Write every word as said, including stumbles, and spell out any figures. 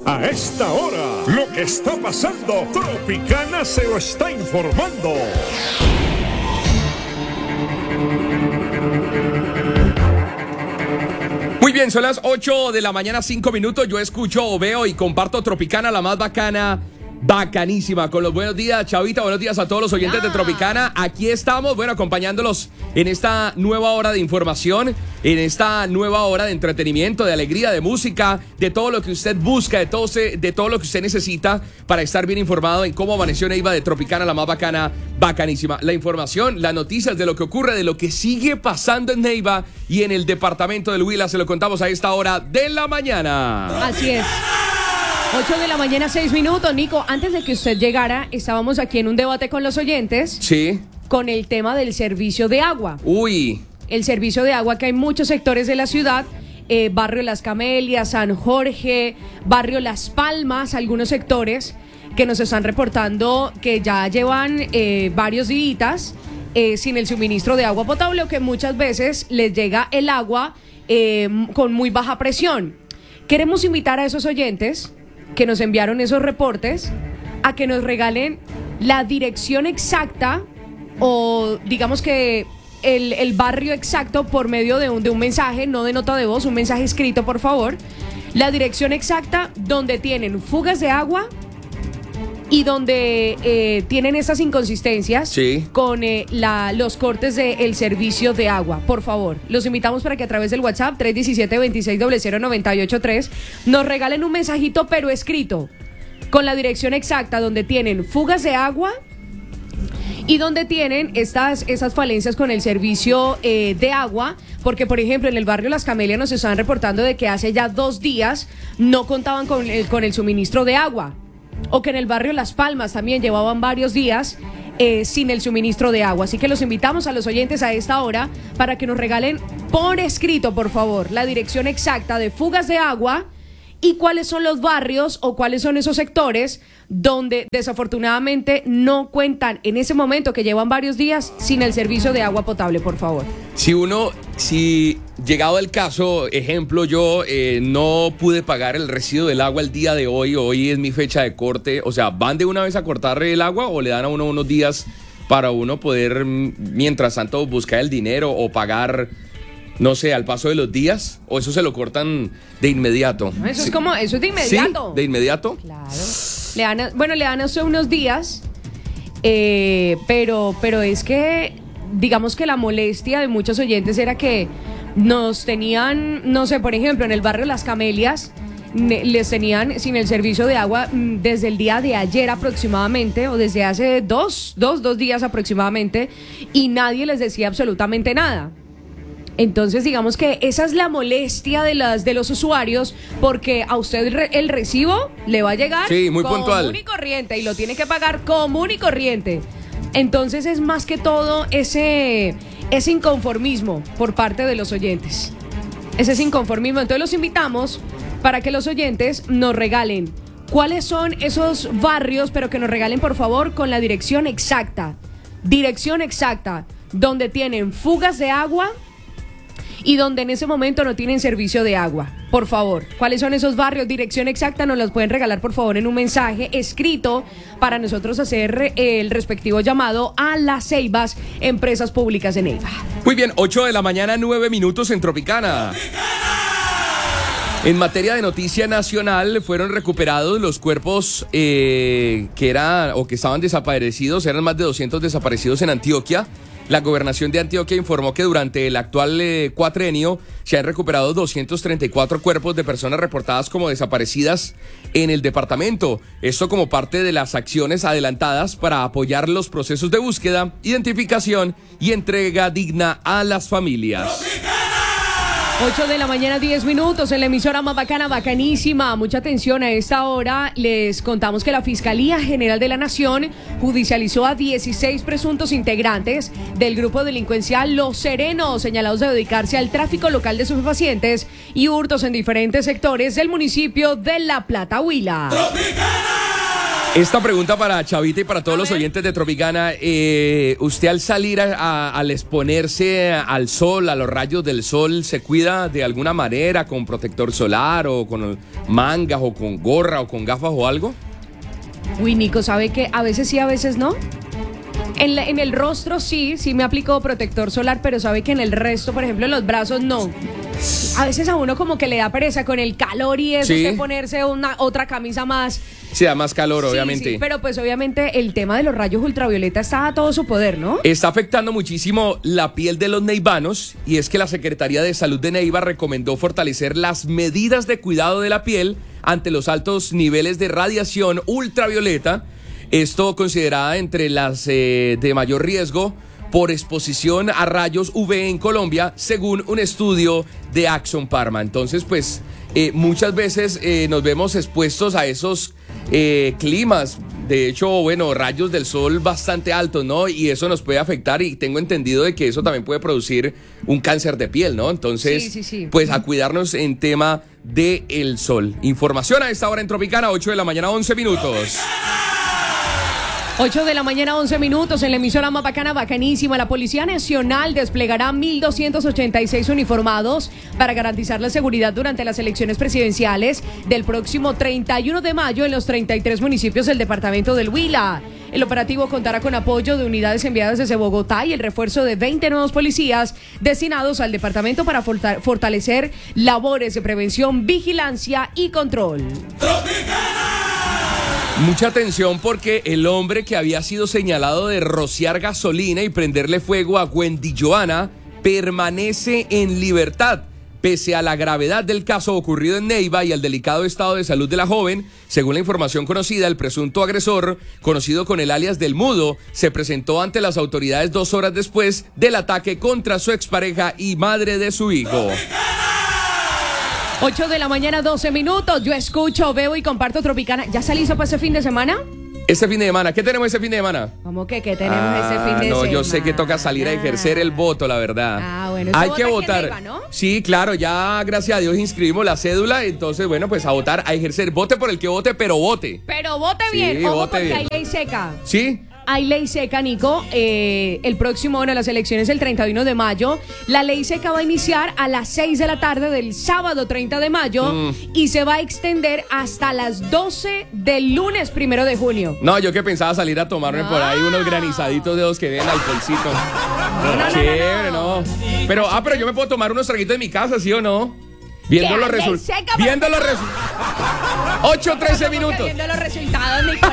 A esta hora, lo que está pasando, Tropicana se lo está informando. Muy bien, son las ocho de la mañana, cinco minutos. Yo escucho, veo y comparto Tropicana, la más bacana, bacanísima. Con los buenos días, Chavita, buenos días a todos los oyentes de Tropicana. Aquí estamos, bueno, acompañándolos en esta nueva hora de información, en esta nueva hora de entretenimiento, de alegría, de música, de todo lo que usted busca, de todo, de todo lo que usted necesita para estar bien informado en cómo amaneció Neiva de Tropicana, la más bacana, bacanísima. La información, las noticias de lo que ocurre, de lo que sigue pasando en Neiva y en el departamento del Huila, se lo contamos a esta hora de la mañana. Así es. ocho de la mañana, seis minutos. Nico, antes de que usted llegara, estábamos aquí en un debate con los oyentes. Sí. Con el tema del servicio de agua. Uy. El servicio de agua, que hay muchos sectores de la ciudad, eh, barrio Las Camelias, San Jorge, barrio Las Palmas, algunos sectores que nos están reportando que ya llevan eh, varios días eh, sin el suministro de agua potable, o que muchas veces les llega el agua eh, con muy baja presión. Queremos invitar a esos oyentes que nos enviaron esos reportes a que nos regalen la dirección exacta, o digamos que el, el barrio exacto, por medio de un, de un mensaje, no de nota de voz, un mensaje escrito, por favor. La dirección exacta donde tienen fugas de agua y donde eh, tienen esas inconsistencias, sí, con eh, la, los cortes del servicio de agua. Por favor, los invitamos para que a través del WhatsApp tres uno siete, dos seis cero cero, nueve ocho tres nos regalen un mensajito, pero escrito, con la dirección exacta donde tienen fugas de agua y donde tienen estas, esas falencias con el servicio eh, de agua. Porque, por ejemplo, en el barrio Las Camelias nos están reportando de que hace ya dos días no contaban con el, con el suministro de agua. O que en el barrio Las Palmas también llevaban varios días eh, sin el suministro de agua. Así que los invitamos a los oyentes a esta hora para que nos regalen por escrito, por favor, la dirección exacta de fugas de agua y cuáles son los barrios o cuáles son esos sectores donde desafortunadamente no cuentan en ese momento, que llevan varios días sin el servicio de agua potable, por favor. Si uno, si llegado el caso, ejemplo, yo eh, no pude pagar el recibo del agua el día de hoy, hoy es mi fecha de corte, o sea, ¿van de una vez a cortar el agua o le dan a uno unos días para uno poder, mientras tanto, buscar el dinero o pagar, no sé, al paso de los días? ¿O eso se lo cortan de inmediato? No, eso sí. es como, eso es de inmediato. ¿Sí? ¿De inmediato? Claro. Le dan a, bueno, le dan a usted unos días, eh, pero, pero es que, digamos que la molestia de muchos oyentes era que nos tenían, no sé, por ejemplo, en el barrio Las Camelias, ne, les tenían sin el servicio de agua desde el día de ayer aproximadamente, o desde hace dos, dos, dos días aproximadamente, y nadie les decía absolutamente nada. Entonces, digamos que esa es la molestia de las de los usuarios, porque a usted el, re, el recibo le va a llegar, sí, muy común puntual, y corriente, y lo tiene que pagar común y corriente. Entonces es más que todo ese, ese inconformismo por parte de los oyentes. Ese es inconformismo. Entonces los invitamos para que los oyentes nos regalen cuáles son esos barrios, pero que nos regalen, por favor, con la dirección exacta. Dirección exacta, donde tienen fugas de agua y donde en ese momento no tienen servicio de agua. Por favor, ¿cuáles son esos barrios? Dirección exacta, nos los pueden regalar, por favor, en un mensaje escrito para nosotros hacer el respectivo llamado a las Ceibas, Empresas Públicas de Neiva. Muy bien, ocho de la mañana, nueve minutos en Tropicana. En materia de noticia nacional, fueron recuperados los cuerpos eh, que eran o que estaban desaparecidos. Eran más de doscientos desaparecidos en Antioquia. La gobernación de Antioquia informó que durante el actual eh, cuatrenio se han recuperado doscientos treinta y cuatro cuerpos de personas reportadas como desaparecidas en el departamento. Esto como parte de las acciones adelantadas para apoyar los procesos de búsqueda, identificación y entrega digna a las familias. ocho de la mañana, diez minutos, en la emisora más bacana, bacanísima. Mucha atención a esta hora. Les contamos que la Fiscalía General de la Nación judicializó a dieciséis presuntos integrantes del grupo delincuencial Los Serenos, señalados de dedicarse al tráfico local de estupefacientes y hurtos en diferentes sectores del municipio de La Plata, Huila. Esta pregunta para Chavita y para todos A los ver. oyentes de Tropicana. Eh, ¿Usted al salir, a- a- al exponerse al sol, a los rayos del sol, se cuida de alguna manera con protector solar o con mangas o con gorra o con gafas o algo? Uy, Nico, ¿sabe que a veces sí, a veces no? En, la- en el rostro sí, sí me aplico protector solar, pero sabe que en el resto, por ejemplo, en los brazos no. A veces a uno como que le da pereza con el calor y eso, Sí. usted ponerse una otra camisa más. Sí, da más calor, Sí, obviamente. sí, pero pues obviamente el tema de los rayos ultravioleta está a todo su poder, ¿no? Está afectando muchísimo la piel de los neivanos y es que la Secretaría de Salud de Neiva recomendó fortalecer las medidas de cuidado de la piel ante los altos niveles de radiación ultravioleta. Esto considerada entre las eh, de mayor riesgo por exposición a rayos U V en Colombia, según un estudio de Axon Parma. Entonces, pues, eh, muchas veces eh, nos vemos expuestos a esos eh, climas. De hecho, bueno, rayos del sol bastante altos, ¿no? Y eso nos puede afectar y tengo entendido de que eso también puede producir un cáncer de piel, ¿no? Entonces, Sí, sí, sí. pues a cuidarnos en tema de el sol. Información a esta hora en Tropicana, ocho de la mañana, once minutos. ocho de la mañana, once minutos, en la emisora más bacana, bacanísima. La Policía Nacional desplegará mil doscientos ochenta y seis uniformados para garantizar la seguridad durante las elecciones presidenciales del próximo treinta y uno de mayo en los treinta y tres municipios del departamento del Huila. El operativo contará con apoyo de unidades enviadas desde Bogotá y el refuerzo de veinte nuevos policías destinados al departamento para forta- fortalecer labores de prevención, vigilancia y control. Mucha atención porque el hombre que había sido señalado de rociar gasolina y prenderle fuego a Wendy Joana permanece en libertad. Pese a la gravedad del caso ocurrido en Neiva y al delicado estado de salud de la joven, según la información conocida, el presunto agresor, conocido con el alias del Mudo, se presentó ante las autoridades dos horas después del ataque contra su expareja y madre de su hijo. ocho de la mañana, doce minutos. Yo escucho, veo y comparto Tropicana. ¿Ya se listo para ese fin de semana? Este fin de semana, ¿qué tenemos este fin de semana? ¿Cómo que qué tenemos Ah, ese fin de no, semana? yo sé que toca salir a ejercer el voto, la verdad. Ah, bueno, ¿usted hay vota que aquí en votar. Neiva, no? Sí, claro, ya gracias a Dios inscribimos la cédula, entonces bueno, pues a votar, a ejercer. Vote por el que vote, pero vote. Pero vote Sí, bien, ojo vote porque bien. hay ley seca. ¿Sí? Hay ley seca, Nico. Eh, el próximo, bueno, las elecciones del treinta y uno de mayo. La ley seca va a iniciar a las seis de la tarde del sábado treinta de mayo Mm. y se va a extender hasta las doce del lunes primero de junio. No, yo que pensaba salir a tomarme No. por ahí unos granizaditos de los que den alcoholcito. no, no, Chévere, no. no. Pero, ah, pero yo me puedo tomar unos traguitos en mi casa, ¿sí o no? Viendo ¿Qué? los Ley resultados. seca, Viendo pero- los resultados. ocho, trece Como que minutos. viendo los resultados, Nico.